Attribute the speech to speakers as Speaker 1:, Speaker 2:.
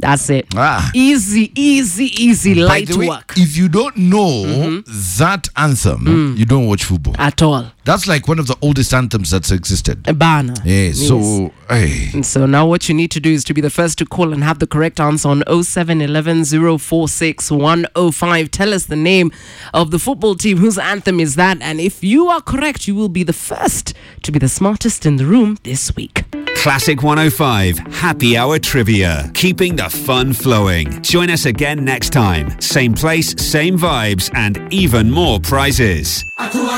Speaker 1: That's it. Easy, light
Speaker 2: By the way,
Speaker 1: work.
Speaker 2: if you don't know that anthem, you don't watch football.
Speaker 1: At all.
Speaker 2: That's like one of the oldest anthems that's existed.
Speaker 1: Bana.
Speaker 2: Yes. So, hey.
Speaker 1: And so now what you need to do is to be the first to call and have the correct answer on 0711 046 105. Tell us the name of the football team whose anthem is that. And if you are correct, you will be the first to be the smartest in the room this week.
Speaker 3: Classic 105 Happy Hour Trivia. Keeping the fun flowing. Join us again next time. Same place, same vibes, and even more prizes.